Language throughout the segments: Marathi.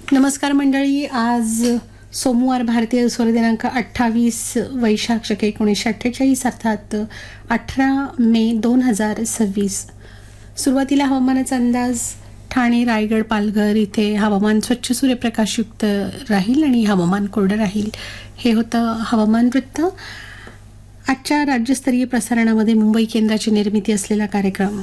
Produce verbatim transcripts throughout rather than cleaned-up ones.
नमस्कार मंडळी. आज सोमवार, भारतीय सूर्य दिनांक अठ्ठावीस वैशाख शके एकोणीसशे अठ्ठेचाळीस अर्थात अठरा मे दोन हजार सव्वीस. सुरुवातीला हवामानाचा अंदाज. ठाणे, रायगड, पालघर इथे हवामान स्वच्छ सूर्यप्रकाशयुक्त राहील आणि हवामान कोरडं राहील. हे होतं हवामान वृत्त. आजच्या राज्यस्तरीय प्रसारणामध्ये मुंबई केंद्राची निर्मिती असलेला कार्यक्रम.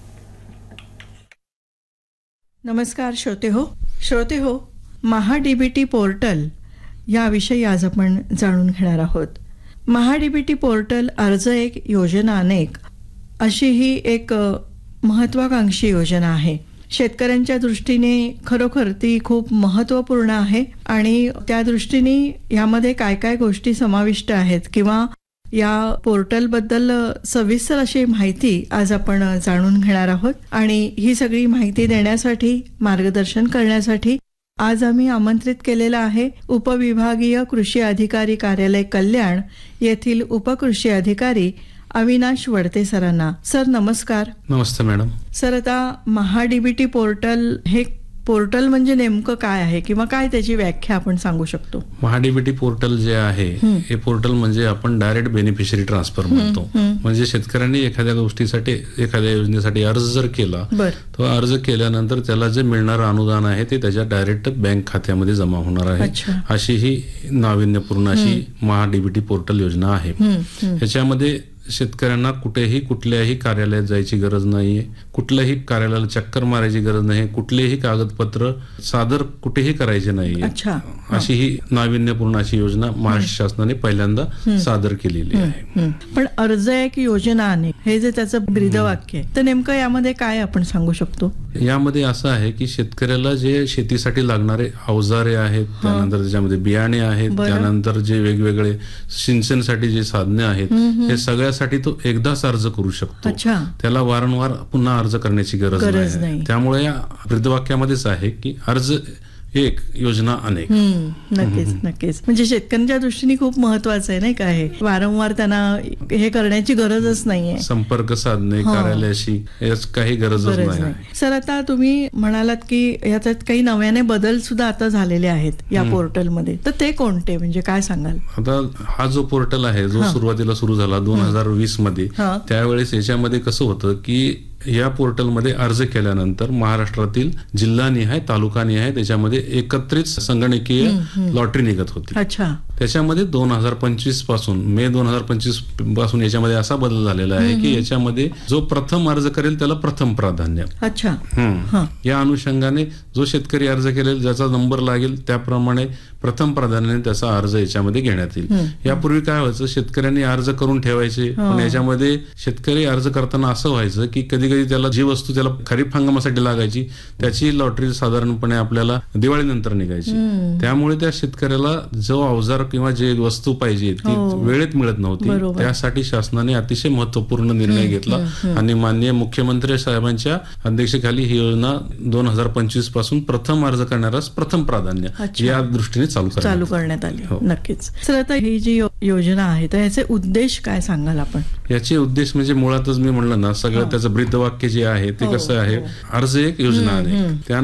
नमस्कार श्रोते हो श्रोते हो महा डी बी टी पोर्टल याविषयी आज आपण जाणून घेणार आहोत. महा डी बी टी पोर्टल अर्ज एक योजना अनेक अशी ही एक महत्वाकांक्षी योजना आहे. शेतकऱ्यांच्या दृष्टीने खरोखर ती खूप महत्त्वपूर्ण आहे आणि त्या दृष्टीने यामध्ये काय काय गोष्टी समाविष्ट आहेत किंवा या पोर्टलबद्दल सविस्तर अशी माहिती आज आपण जाणून घेणार आहोत. आणि ही सगळी माहिती देण्यासाठी, मार्गदर्शन करण्यासाठी आज आम्ही आमंत्रित केलेला आहे उपविभागीय कृषी अधिकारी कार्यालय कल्याण येथील उपकृषी अधिकारी अविनाश वडते सरांना. सर नमस्कार. नमस्ते मॅडम. सर, आता महा डी बी टी पोर्टल हे पोर्टल म्हणजे नेमकं काय आहे किंवा काय त्याची व्याख्या आपण सांगू शकतो? महा डी बी टी पोर्टल जे आहे हे पोर्टल म्हणजे आपण डायरेक्ट बेनिफिशरी ट्रान्सफर म्हणतो. म्हणजे शेतकऱ्यांनी एखाद्या गोष्टीसाठी, एखाद्या योजनेसाठी अर्ज जर केला, तो अर्ज केल्यानंतर त्याला जे मिळणारं अनुदान आहे ते त्याच्या डायरेक्ट बँक खात्यामध्ये जमा होणार आहे. अशी ही नाविन्यपूर्ण अशी महा डी बी टी पोर्टल योजना आहे. ह्याच्यामध्ये शेतकऱ्यांना कुठेही कुठल्याही कार्यालयात जायची गरज नाहीये, कुठल्याही कार्यालयाला चक्कर मारायची गरज नाही, कुठलेही कागदपत्र सादर कुठेही करायचे नाहीये. अशी ही नाविन्यपूर्ण अशी योजना महाराष्ट्र शासनाने पहिल्यांदा सादर केलेली आहे. पण अर्ज एक योजना अनेक हे जे त्याचं ब्रीदवाक्य आहे तर नेमकं यामध्ये काय आपण सांगू शकतो? यामध्ये असं आहे की शेतकऱ्याला जे शेतीसाठी लागणारे अवजारे आहेत, त्यानंतर त्याच्यामध्ये बियाणे आहेत, त्यानंतर जे वेगवेगळे सिंचनसाठी जे साधने आहेत, हे सगळ्यासाठी तो एकदाच अर्ज करू शकतो. त्याला वारंवार पुन्हा अर्ज करण्याची गरज नाही. त्यामुळे या ब्रीदवाक्यामध्येच आहे की अर्ज एक योजना अनेक. नक्कीच नक्कीच म्हणजे शेतकऱ्यांच्या दृष्टीने खूप महत्वाचं आहे नाही का? हे वारंवार त्यांना हे करण्याची गरजच नाहीये, संपर्क साधणे कार्यालयाशी काही गरजच नाही. सर, आता तुम्ही म्हणालात की याच्यात काही नव्याने बदल सुद्धा आता झालेले आहेत या पोर्टलमध्ये, तर ते कोणते म्हणजे काय सांगाल? आता हा जो पोर्टल आहे जो सुरुवातीला सुरू झाला दोन हजार वीस मध्ये, त्यावेळेस याच्यामध्ये कसं होतं की या पोर्टलमध्ये अर्ज केल्यानंतर महाराष्ट्रातील जिल्हानिहाय, तालुकानिहाय त्याच्यामध्ये एकत्रित संगणकीय लॉटरी निघत होती. त्याच्यामध्ये दोन हजार पंचवीस पासून मे दोन हजार पंचवीस पासून याच्यामध्ये असा बदल झालेला आहे की याच्यामध्ये जो प्रथम अर्ज करेल त्याला प्रथम प्राधान्य. अच्छा. या अनुषंगाने जो शेतकरी अर्ज करेल, ज्याचा नंबर लागेल त्याप्रमाणे प्रथम प्राधान्याने त्याचा अर्ज याच्यामध्ये घेण्यात येईल. यापूर्वी काय व्हायचं, शेतकऱ्यांनी अर्ज करून ठेवायचे, पण याच्यामध्ये शेतकरी अर्ज करताना असं व्हायचं की कधी कधी त्याला जी वस्तू त्याला खरीप हंगामासाठी लागायची त्याची लॉटरी साधारणपणे आपल्याला दिवाळीनंतर निघायची. त्यामुळे त्या शेतकऱ्याला जो अवजार किंवा जे वस्तू पाहिजे ती वेळेत मिळत नव्हती. त्यासाठी शासनाने अतिशय महत्वपूर्ण निर्णय घेतला आणि माननीय मुख्यमंत्री साहेबांच्या अध्यक्षतेखाली ही योजना दोन हजार पंचवीस पासून प्रथम अर्ज करणाऱ्यास प्रथम प्राधान्य या दृष्टीने चालू चालू करण्यात आली. नक्कीच. सर, आता ही जी योजना आहे तर याचे उद्देश काय सांगाल आपण? याचे उद्देश म्हणजे मुळातच मी म्हणलं ना, सगळं त्याचं ब्रीदवाक्य जे आहे ते कसं आहे, अर्ज एक योजना आहे.